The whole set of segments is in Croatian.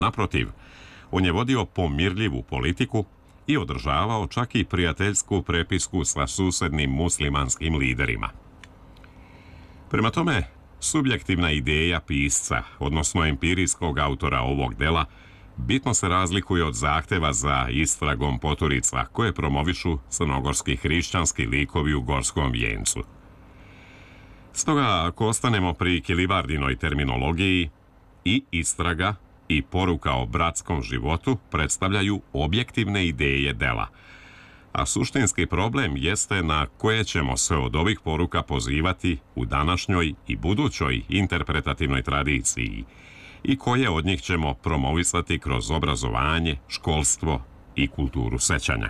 Naprotiv, on je vodio pomirljivu politiku i održavao čak i prijateljsku prepisku sa susednim muslimanskim liderima. Prema tome, subjektivna ideja pisca, odnosno empirijskog autora ovog dela, bitno se razlikuje od zahteva za istragom poturica koje promovišu crnogorski hrišćanski likovi u Gorskom vijencu. Stoga, ako ostanemo pri Kilibardinoj terminologiji, i istraga i poruka o bratskom životu predstavljaju objektivne ideje dela, a suštinski problem jeste na koje ćemo se od ovih poruka pozivati u današnjoj i budućoj interpretativnoj tradiciji i koje od njih ćemo promovisati kroz obrazovanje, školstvo i kulturu sećanja.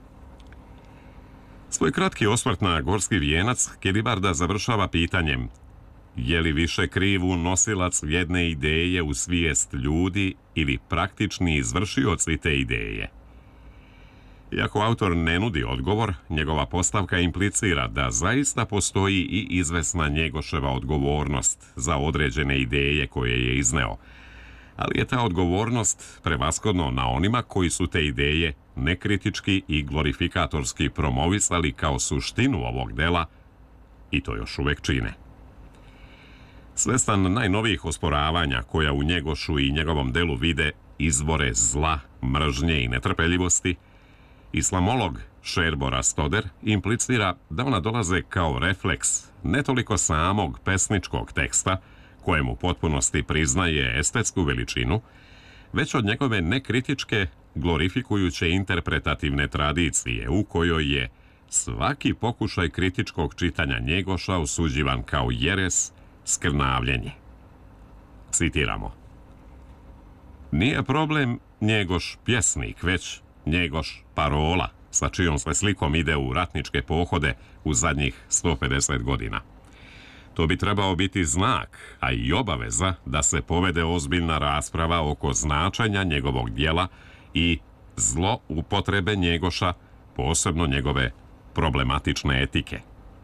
Svoj kratki osvrt na Gorski vijenac Kilibarda završava pitanjem: je li više kriv nosilac jedne ideje u svijest ljudi ili praktični izvršioci te ideje? Iako autor ne nudi odgovor, njegova postavka implicira da zaista postoji i izvesna Njegoševa odgovornost za određene ideje koje je izneo, ali je ta odgovornost prevashodno na onima koji su te ideje nekritički i glorifikatorski promovisali kao suštinu ovog dela i to još uvek čine. Svestan najnovijih osporavanja koja u Njegošu i njegovom delu vide izvore zla, mržnje i netrpeljivosti, islamolog Šerbo Rastoder implicira da ona dolaze kao refleks ne toliko samog pesničkog teksta, kojemu u potpunosti priznaje estetsku veličinu, već od njegove nekritičke, glorifikujuće interpretativne tradicije u kojoj je svaki pokušaj kritičkog čitanja Njegoša osuđivan kao jeres, skrnavljenje. Citiramo: nije problem Njegoš pjesnik, već Njegoš parola, sa čijom sve slikom ide u ratničke pohode u zadnjih 150 godina. To bi trebao biti znak, a i obaveza da se povede ozbiljna rasprava oko značenja njegovog dijela i zloupotrebe Njegoša, posebno njegove problematične etike.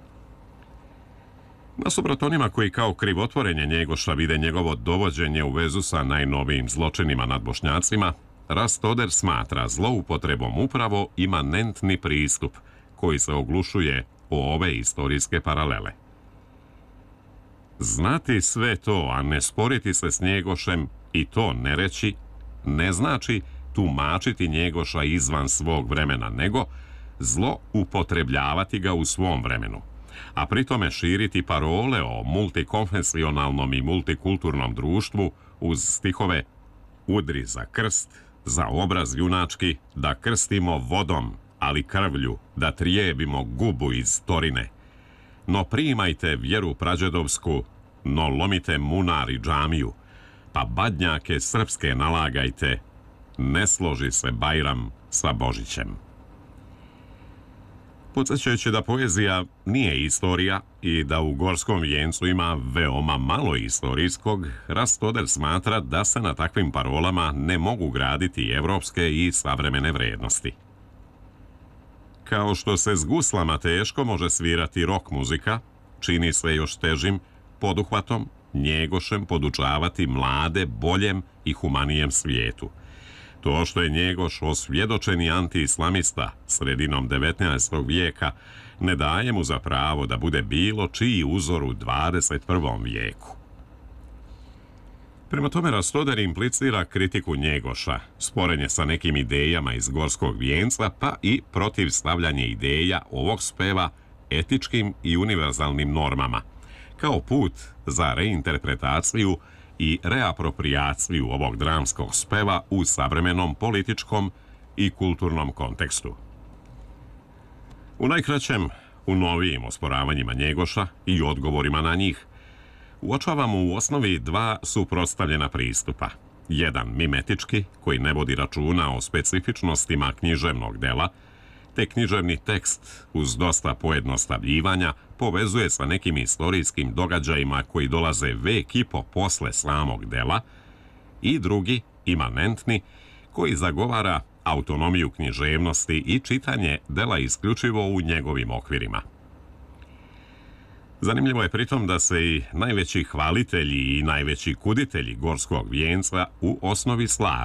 Nasuprot onima koji kao krivotvorenje Njegoša vide njegovo dovođenje u vezu sa najnovijim zločinima nad Bošnjacima, Rastoder smatra zloupotrebom upravo imanentni pristup koji se oglušuje o ove istorijske paralele. Znati sve to, a ne sporiti se s Njegošem i to ne reći, ne znači tumačiti Njegoša izvan svog vremena, nego zloupotrebljavati ga u svom vremenu, a pritome širiti parole o multikonfesionalnom i multikulturnom društvu uz stihove: udri za krst, za obraz junački, da krstimo vodom, ali krvlju, da trijebimo gubu iz torine. No primajte vjeru prađedovsku, no lomite munar i džamiju, pa badnjake srpske nalagajte, ne složi se Bajram sa Božićem. Podsjećajući da poezija nije istorija i da u Gorskom vijencu ima veoma malo istorijskog, Rastoder smatra da se na takvim parolama ne mogu graditi evropske i savremene vrednosti. Kao što se s guslama teško može svirati rock muzika, čini se još težim poduhvatom Njegošem podučavati mlade boljem i humanijem svijetu. To što je Njegoš osvjedočeni anti-islamista sredinom 19. vijeka ne daje mu za pravo da bude bilo čiji uzor u 21. vijeku. Prema tome, Rastoder implicira kritiku Njegoša, sporenje sa nekim idejama iz Gorskog vijenca, pa i protivstavljanje ideja ovog speva etičkim i univerzalnim normama, kao put za reinterpretaciju i reaproprijaciju ovog dramskog speva u savremenom političkom i kulturnom kontekstu. U najkraćem, u novijim osporavanjima Njegoša i odgovorima na njih, uočavamo u osnovi dva suprotstavljena pristupa. Jedan mimetički, koji ne vodi računa o specifičnostima književnog dela, te književni tekst uz dosta pojednostavljivanja povezuje sa nekim istorijskim događajima koji dolaze vek i po posle samog dela, i drugi, imanentni, koji zagovara autonomiju književnosti i čitanje dela isključivo u njegovim okvirima. Zanimljivo je pritom da se i najveći hvalitelji i najveći kuditelji Gorskog vijenca u osnovi slažu.